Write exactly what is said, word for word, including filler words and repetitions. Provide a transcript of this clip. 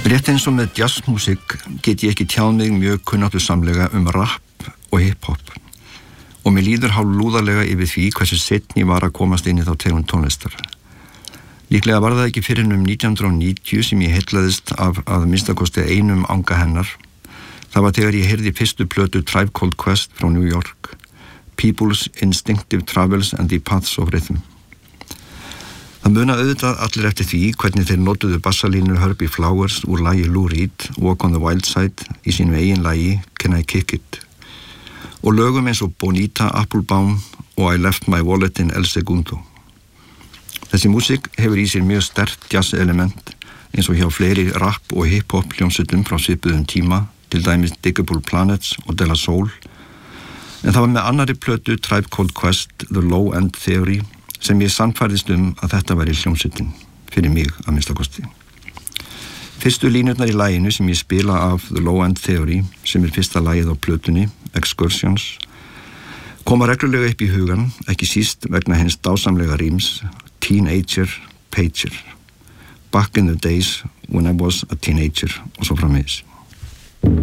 Rétt eins og með jazzmusik get ég ekki tjáð mig mjög kunnáttusamlega um rap og hip-hop og mér líður hálf lúðarlega yfir því hversu seinni var að komast inn í þá tegund tónlistar. Líklega var það ekki fyrr en um nítján hundruð níutíu sem ég heillaðist af að minnstakosti einum anga hennar. Það var þegar ég heyrði fyrstu plötu Tribe Called Quest frá New York, People's Instinctive Travels and the Paths of Rhythm. Það muna auðvitað allir eftir því hvernig þeir notuðu bassalínu Herbie Flowers úr lagi Lou Reed, Walk on the Wild Side, í sínu eigin lagi Can I Kick It? Og lögum eins og Bonita, Applebaum og I Left My Wallet in El Segundo. Þessi músík hefur í sér mjög sterkt jazz-element eins og hjá fleiri rap- og hip-hop hljómsveitum frá svipuðum tíma, til dæmis Digable Planets og De La Soul. En það var með annarri plötu Tribe Called Quest, The Low End Theory, sem ég sannfærðist um að þetta væri hljómsveitin, fyrir mig að minnstakosti. Fyrstu línurnar í laginu sem ég spila af The Low End Theory, sem er fyrsta lagið á plötunni, Excursions, koma reglulega upp í hugan, ekki síst vegna hins dásamlega ríms, Teenager, Pager, Back in the days when I was a teenager og svo framvegis.